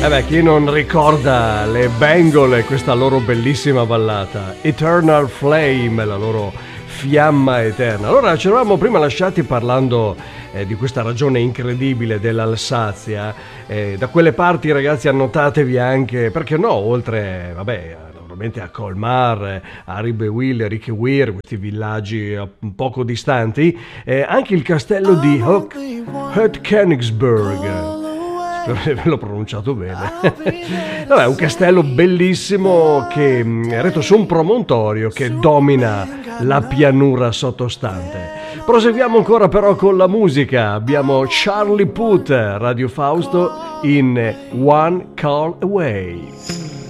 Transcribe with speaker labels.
Speaker 1: E beh, chi non ricorda le Bengal e questa loro bellissima ballata Eternal Flame, la loro fiamma eterna. Allora, ci eravamo prima lasciati parlando di questa ragione incredibile dell'Alsazia. Da quelle parti, ragazzi, annotatevi anche, perché no, oltre, vabbè, naturalmente a Colmar, a Ribewill, Richeweir, questi villaggi un poco distanti, anche il castello di Hüttkönigsberg. Spero di averlo pronunciato bene. Vabbè, un castello bellissimo che è eretto su un promontorio che domina la pianura sottostante. Proseguiamo ancora però con la musica. Abbiamo Charlie Puth, Radio Fausto in One Call Away.